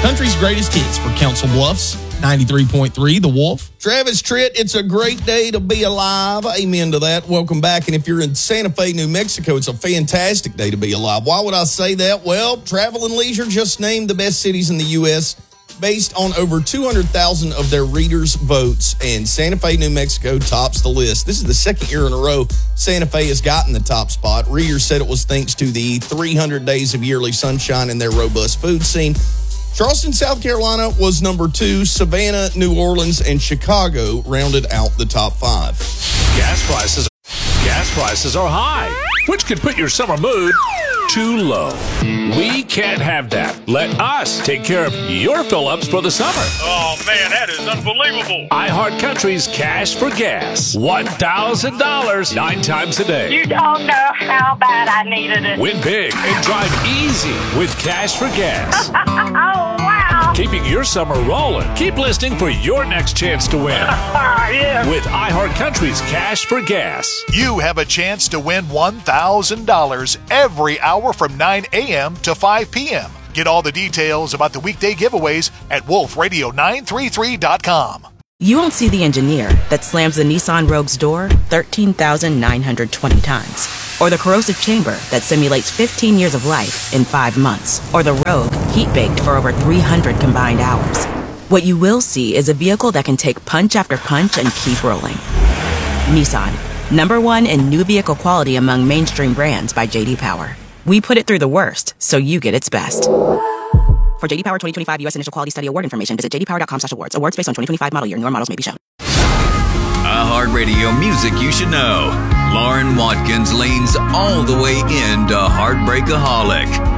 Country's greatest hits for Council Bluffs, 93.3 The Wolf. Travis Tritt, it's a great day to be alive. Amen to that. Welcome back. And if you're in Santa Fe, New Mexico, it's a fantastic day to be alive. Why would I say that? Well, Travel and Leisure just named the best cities in the U.S. based on over 200,000 of their readers' votes, and Santa Fe, New Mexico tops the list. This is the second year in a row Santa Fe has gotten the top spot. Readers said it was thanks to the 300 days of yearly sunshine and their robust food scene. Charleston, South Carolina was number 2. Savannah, New Orleans, and Chicago rounded out the top 5. Gas prices are high, which could put your summer mood too low. We can't have that. Let us take care of your fill-ups for the summer. Oh, man, that is unbelievable. iHeart Country's Cash for Gas. $1,000 9 times a day. You don't know how bad I needed it. Win big and drive easy with Cash for Gas. Oh, wow. Keeping your summer rolling. Keep listening for your next chance to win. Yeah. With iHeart Country's Cash for Gas. You have a chance to win $1,000 every hour from 9 a.m. to 5 p.m. Get all the details about the weekday giveaways at wolfradio933.com. You won't see the engineer that slams the Nissan Rogue's door 13,920 times. Or the corrosive chamber that simulates 15 years of life in 5 months. Or the Rogue heat-baked for over 300 combined hours. What you will see is a vehicle that can take punch after punch and keep rolling. Nissan, #1 in new vehicle quality among mainstream brands by J.D. Power. We put it through the worst, so you get its best. For J.D. Power 2025 U.S. Initial Quality Study Award information, visit jdpower.com/awards. Awards based on 2025 model year. Newer models may be shown. iHeartRadio music you should know. Lauren Watkins leans all the way into Heartbreakaholic.